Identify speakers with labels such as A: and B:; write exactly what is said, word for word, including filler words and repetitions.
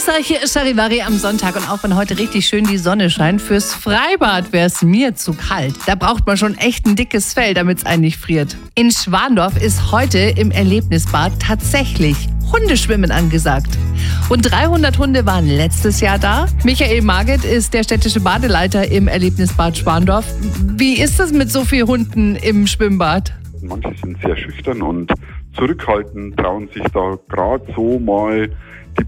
A: Grüß euch, hier ist Charivari am Sonntag und auch wenn heute richtig schön die Sonne scheint, fürs Freibad wäre es mir zu kalt. Da braucht man schon echt ein dickes Fell, damit es einen nicht friert. In Schwandorf ist heute im Erlebnisbad tatsächlich Hundeschwimmen angesagt. Rund dreihundert Hunde waren letztes Jahr da. Michael Marget ist der städtische Badeleiter im Erlebnisbad Schwandorf. Wie ist das mit so vielen Hunden im Schwimmbad?
B: Manche sind sehr schüchtern und zurückhaltend, trauen sich da gerade so mal